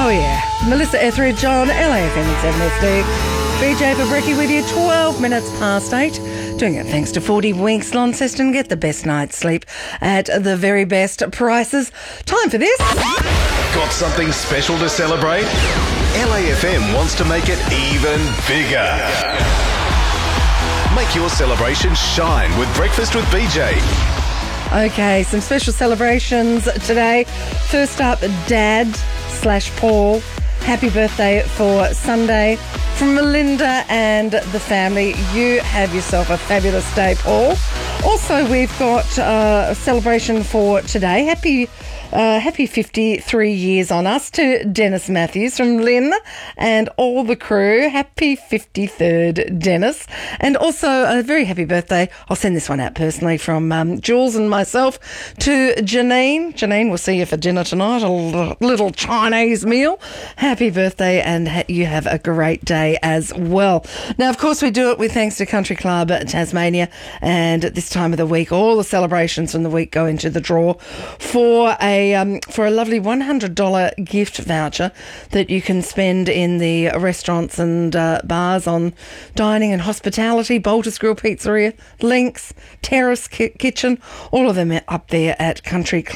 Oh yeah, Melissa Etheridge on LAFM and 7SD. BJ Fabricki with you, 12 minutes past 8. Doing it thanks to 40 Winks Launceston. Get the best night's sleep at the very best prices. Time for this. Got something special to celebrate? LAFM wants to make it even bigger. Make your celebration shine with Breakfast with BJ. Okay, some special celebrations today. First up, Dad/Paul. Happy birthday for Sunday. From Melinda and the family, you have yourself a fabulous day, Paul. Also, we've got a celebration for today. Happy 53 years on us to Dennis Matthews from Lynn and all the crew. Happy 53rd, Dennis. And also a very happy birthday. I'll send this one out personally from Jules and myself to Janine. Janine, we'll see you for dinner tonight, a little Chinese meal. Happy birthday, and you have a great day as well. Now, of course, we do it with thanks to Country Club Tasmania, and at this time of the week, all the celebrations from the week go into the draw for a lovely $100 gift voucher that you can spend in the restaurants and bars on dining and hospitality. Bolter's Grill Pizzeria, Links, Terrace Kitchen, all of them up there at Country Club.